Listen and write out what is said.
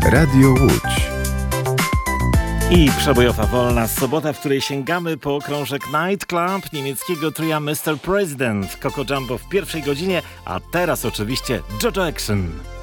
Radio Łódź. I przebojowa wolna sobota, w której sięgamy po krążek Night Club niemieckiego tria Mr. President. Coco Jumbo w pierwszej godzinie, a teraz oczywiście JoJo Action.